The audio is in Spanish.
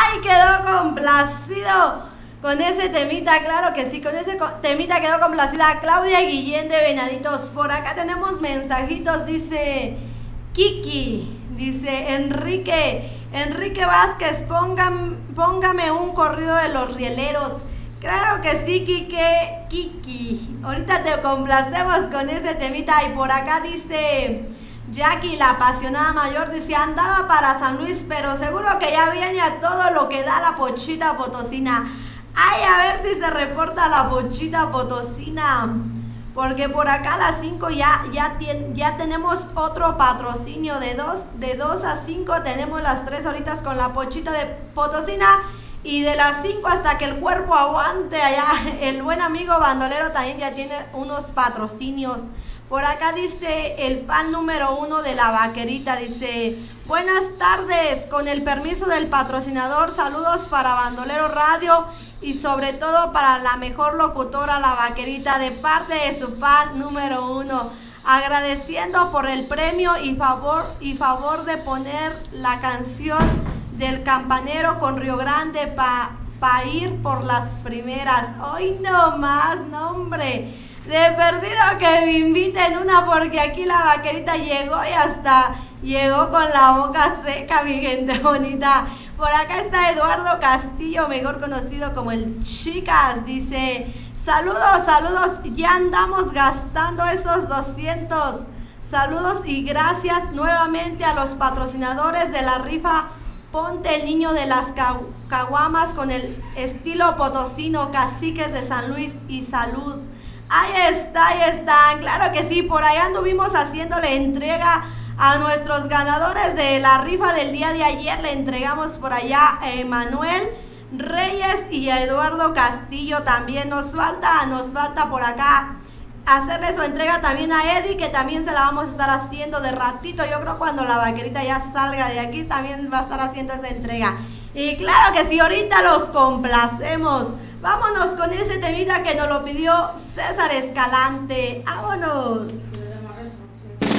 ¡Ay, quedó complacido con ese temita! Claro que sí, con ese temita quedó complacida Claudia Guillén de Venaditos. Por acá tenemos mensajitos, dice Kiki, dice Enrique Vázquez, póngame un corrido de los rieleros. Claro que sí, Kiki. Ahorita te complacemos con ese temita. Y por acá dice Jackie, la apasionada mayor, dice, andaba para San Luis, pero seguro que ya viene a todo lo que da la Pochita Potosina. Ay, a ver si se reporta la Pochita Potosina. Porque por acá a las 5 ya tenemos otro patrocinio. De 2 a 5 tenemos las 3 horitas con la Pochita de Potosina. Y de las 5 hasta que el cuerpo aguante allá, el buen amigo bandolero también ya tiene unos patrocinios. Por acá dice el fan número 1 de la Vaquerita, dice, buenas tardes, con el permiso del patrocinador, saludos para Bandolero Radio y sobre todo para la mejor locutora, la Vaquerita, de parte de su fan número 1. Agradeciendo por el premio y favor de poner la canción del campanero con Río Grande pa ir por las primeras. Hoy no más, no hombre, de perdido que me inviten una, porque aquí la Vaquerita llegó y hasta llegó con la boca seca, mi gente bonita. Por acá está Eduardo Castillo, mejor conocido como el Chicas, dice, saludos, ya andamos gastando esos 200. Saludos y gracias nuevamente a los patrocinadores de la rifa Ponte el niño de las caguamas con el estilo potosino, Caciques de San Luis y salud. Ahí está, claro que sí, por allá anduvimos haciéndole entrega a nuestros ganadores de la rifa del día de ayer. Le entregamos por allá a Manuel Reyes y a Eduardo Castillo también. Nos falta por acá hacerle su entrega también a Eddie, que también se la vamos a estar haciendo de ratito. Yo creo cuando la Vaquerita ya salga de aquí también va a estar haciendo esa entrega. Y claro que sí, ahorita los complacemos. Vámonos con ese temita que nos lo pidió César Escalante. ¡Vámonos!